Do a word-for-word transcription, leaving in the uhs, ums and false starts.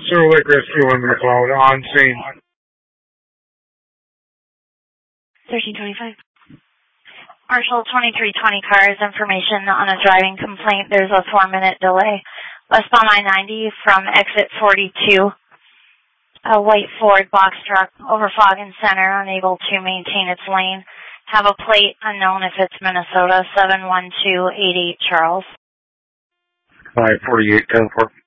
Silver Lake Rescue in McLeod on scene. thirteen twenty-five. Marshall, twenty-three twenty cars, information on a driving complaint. There's a four-minute delay. Westbound I ninety from exit forty-two. A white Ford box truck over Fog and Center, unable to maintain its lane. Have a plate unknown if it's Minnesota, seven one two eight eight Charles. five forty-eight ten four.